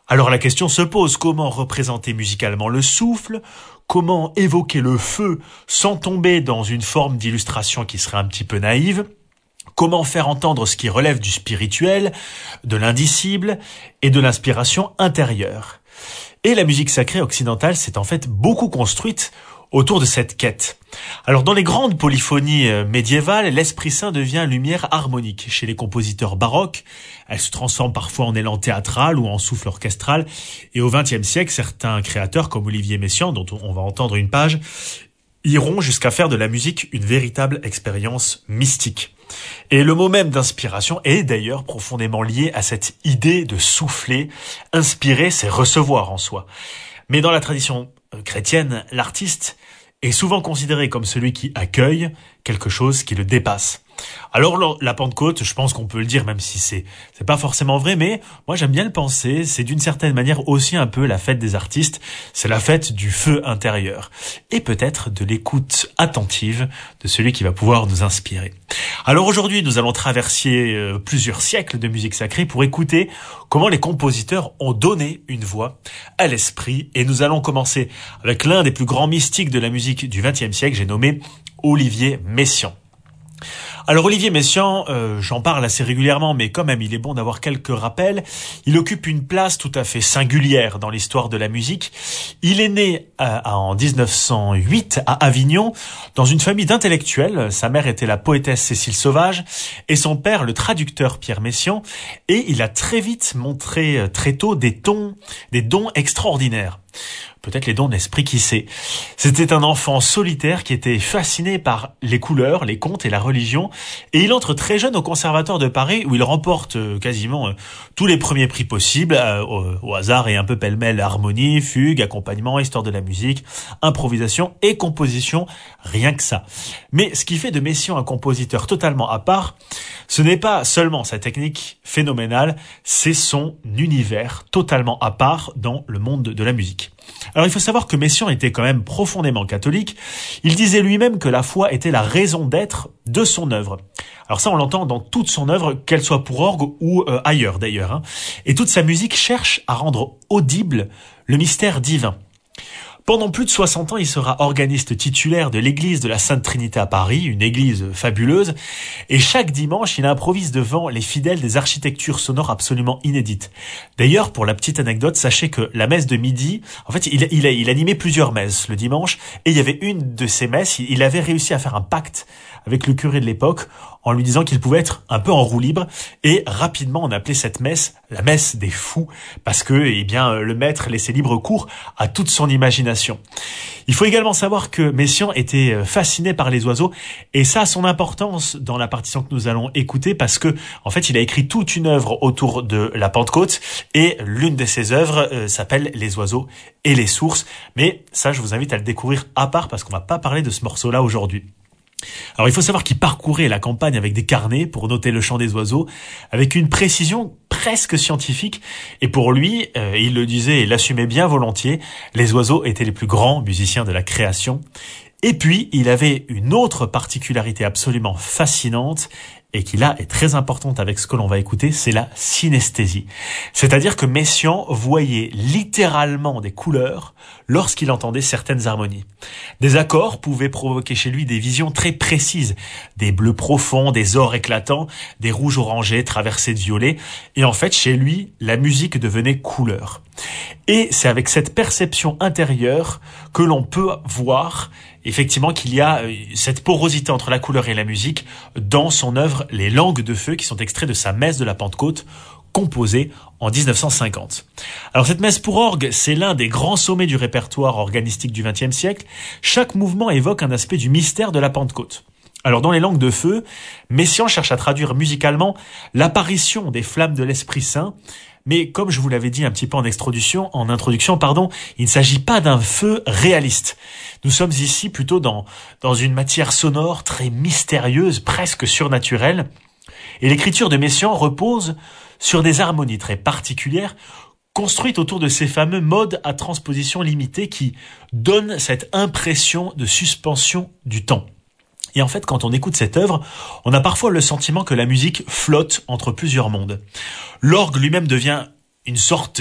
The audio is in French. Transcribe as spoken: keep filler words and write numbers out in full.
Alors la question se pose, comment représenter musicalement le souffle? Comment évoquer le feu sans tomber dans une forme d'illustration qui serait un petit peu naïve? Comment faire entendre ce qui relève du spirituel, de l'indicible et de l'inspiration intérieure? Et la musique sacrée occidentale s'est en fait beaucoup construite autour de cette quête. Alors dans les grandes polyphonies médiévales, l'Esprit Saint devient lumière harmonique. Chez les compositeurs baroques, elle se transforme parfois en élan théâtral ou en souffle orchestral. Et au vingtième siècle, certains créateurs comme Olivier Messiaen, dont on va entendre une page, iront jusqu'à faire de la musique une véritable expérience mystique. Et le mot même d'inspiration est d'ailleurs profondément lié à cette idée de souffler. Inspirer, c'est recevoir en soi. Mais dans la tradition chrétienne, l'artiste est souvent considéré comme celui qui accueille quelque chose qui le dépasse. Alors la Pentecôte, je pense qu'on peut le dire, même si c'est c'est pas forcément vrai, mais moi j'aime bien le penser, c'est d'une certaine manière aussi un peu la fête des artistes, c'est la fête du feu intérieur, et peut-être de l'écoute attentive de celui qui va pouvoir nous inspirer. Alors aujourd'hui, nous allons traverser euh, plusieurs siècles de musique sacrée pour écouter comment les compositeurs ont donné une voix à l'esprit, et nous allons commencer avec l'un des plus grands mystiques de la musique du vingtième siècle, j'ai nommé Olivier Messiaen. Alors Olivier Messiaen, euh, j'en parle assez régulièrement, mais quand même il est bon d'avoir quelques rappels. Il occupe une place tout à fait singulière dans l'histoire de la musique. Il est né euh, en dix-neuf cent huit à Avignon, dans une famille d'intellectuels. Sa mère était la poétesse Cécile Sauvage et son père le traducteur Pierre Messiaen. Et il a très vite montré, euh, très tôt, des tons, des dons extraordinaires. Peut-être les dons d'esprit, qui sait. C'était un enfant solitaire qui était fasciné par les couleurs, les contes et la religion. Et il entre très jeune au Conservatoire de Paris, où il remporte euh, quasiment euh, tous les premiers prix possibles, euh, au, au hasard et un peu pêle-mêle: harmonie, fugue, accompagnement, histoire de la musique, improvisation et composition, rien que ça. Mais ce qui fait de Messiaen un compositeur totalement à part, ce n'est pas seulement sa technique phénoménale, c'est son univers totalement à part dans le monde de la musique. Alors il faut savoir que Messiaen était quand même profondément catholique. Il disait lui-même que la foi était la raison d'être de son œuvre. Alors ça, on l'entend dans toute son œuvre, qu'elle soit pour orgue ou euh, ailleurs d'ailleurs, hein. Et toute sa musique cherche à rendre audible le mystère divin. Pendant plus de soixante ans, il sera organiste titulaire de l'église de la Sainte Trinité à Paris, une église fabuleuse. Et chaque dimanche, il improvise devant les fidèles des architectures sonores absolument inédites. D'ailleurs, pour la petite anecdote, sachez que la messe de midi, en fait, il, il, il animait plusieurs messes le dimanche. Et il y avait une de ces messes, il avait réussi à faire un pacte avec le curé de l'époque en lui disant qu'il pouvait être un peu en roue libre. Et rapidement, on appelait cette messe la messe des fous, parce que, eh bien, le maître laissait libre cours à toute son imagination. Il faut également savoir que Messiaen était fasciné par les oiseaux, et ça a son importance dans la partition que nous allons écouter, parce que, en fait, il a écrit toute une œuvre autour de la Pentecôte, et l'une de ses œuvres euh, s'appelle Les oiseaux et les sources. Mais ça, je vous invite à le découvrir à part, parce qu'on va pas parler de ce morceau-là aujourd'hui. Alors il faut savoir qu'il parcourait la campagne avec des carnets pour noter le chant des oiseaux, avec une précision presque scientifique, et pour lui, euh, il le disait et l'assumait bien volontiers, les oiseaux étaient les plus grands musiciens de la création. Et puis, il avait une autre particularité absolument fascinante, et qui là est très importante avec ce que l'on va écouter, c'est la synesthésie. C'est-à-dire que Messiaen voyait littéralement des couleurs lorsqu'il entendait certaines harmonies. Des accords pouvaient provoquer chez lui des visions très précises, des bleus profonds, des ors éclatants, des rouges orangés traversés de violets, et en fait, chez lui, la musique devenait couleur. Et c'est avec cette perception intérieure que l'on peut voir effectivement qu'il y a cette porosité entre la couleur et la musique dans son œuvre Les Langues de Feu, qui sont extraits de sa messe de la Pentecôte, composée en dix-neuf cent cinquante. Alors cette messe pour orgue, c'est l'un des grands sommets du répertoire organistique du vingtième siècle. Chaque mouvement évoque un aspect du mystère de la Pentecôte. Alors dans Les Langues de Feu, Messiaen cherche à traduire musicalement l'apparition des flammes de l'Esprit Saint. Mais comme je vous l'avais dit un petit peu en introduction, en introduction, pardon, il ne s'agit pas d'un feu réaliste. Nous sommes ici plutôt dans, dans une matière sonore très mystérieuse, presque surnaturelle. Et l'écriture de Messiaen repose sur des harmonies très particulières, construites autour de ces fameux modes à transposition limitée qui donnent cette impression de suspension du temps. Et en fait, quand on écoute cette œuvre, on a parfois le sentiment que la musique flotte entre plusieurs mondes. L'orgue lui-même devient une sorte